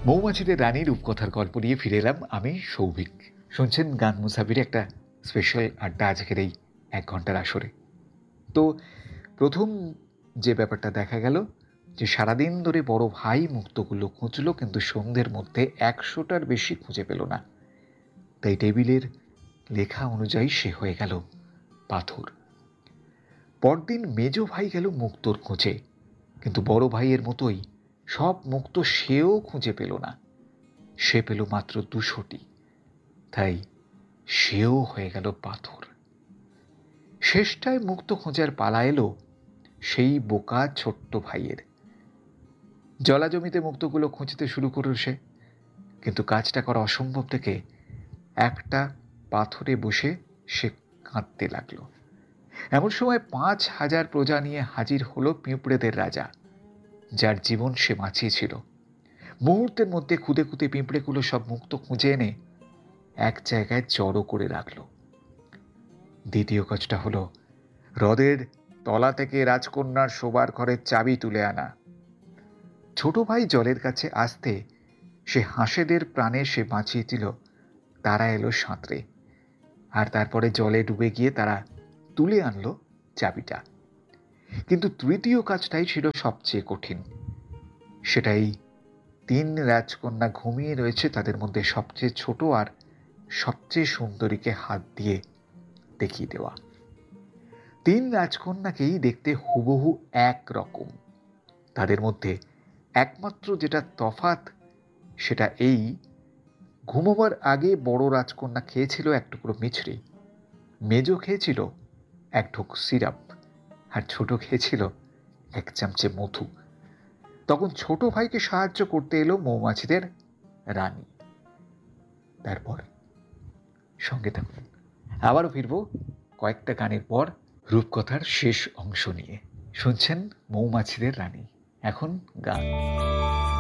মৌমাছিদের রানী রূপকথার গল্প নিয়ে ফিরে এলাম আমি সৌভিক। শুনছেন গান মুসাফিরে একটা স্পেশাল আড্ডা আজকের এই 1 ঘন্টার আসরে। তো প্রথম যে ব্যাপারটা দেখা গেল যে সারাদিন ধরে বড় ভাই মুক্তগুলো খুঁজল, কিন্তু সন্ধ্যের মধ্যে 100টার বেশি খুঁজে পেল না। তাই টেবিলের লেখা অনুযায়ী সে হয়ে গেল পাথর। পরদিন মেজ ভাই গেল মুক্তোর খোঁজে, কিন্তু বড় ভাইয়ের মতোই সব মুক্তো সেও খুঁজে পেল না। সে পেল মাত্র 200টি, তাই সেও হয়ে গেল পাথর। শেষটায় মুক্ত খোঁজার পালা এলো সেই বোকা ছোট্ট ভাইয়ের। জলা জমিতে মুক্তগুলো খুঁজতে শুরু করল সে, কিন্তু কাজটা করা অসম্ভব থেকে একটা পাথরে বসে সে কাঁদতে লাগলো। এমন সময় 5000 প্রজা নিয়ে হাজির হলো পিঁপড়েদের রাজা, যার জীবন সে বাঁচিয়েছিল। মুহূর্তের মধ্যে খুদে খুদে পিঁপড়েগুলো সব মুক্ত খুঁজে এনে এক জায়গায় জড়ো করে রাখল। দ্বিতীয় কাজটা হলো হ্রদের তলা থেকে রাজকন্যার শোবার ঘরের চাবি তুলে আনা। ছোট ভাই জলের কাছে আসতে সে হাঁসেদের প্রাণে সে বাঁচিয়েছিল, তারা এলো সাঁতরে, আর তারপরে জলে ডুবে গিয়ে তারা তুলে আনলো চাবিটা। কিন্তু তৃতীয় কাজটাই ছিল সবচেয়ে কঠিন। সেটাই 3 রাজকন্যা ঘুমিয়ে রয়েছে, তাদের মধ্যে সবচেয়ে ছোট আর সবচেয়ে সুন্দরীকে হাত দিয়ে দেখিয়ে দেওয়া। 3 রাজকন্যাকেই দেখতে হুবহু এক রকম। তাদের মধ্যে একমাত্র যেটা তফাৎ সেটা এই, ঘুমোবার আগে বড় রাজকন্যা খেয়েছিল 1 টুকরো মিছরি, মেজ খেয়েছিল 1 ঢোক সিরাপ, আর ছোট খেয়েছিল 1 চামচে মধু। তখন ছোট ভাইকে সাহায্য করতে এলো মৌমাছিদের রানী। তারপর সঙ্গে থাকুন, আবারও ফিরবো কয়েকটা গানের পর রূপকথার শেষ অংশ নিয়ে। শুনছেন মৌমাছিদের রানী, এখন গান।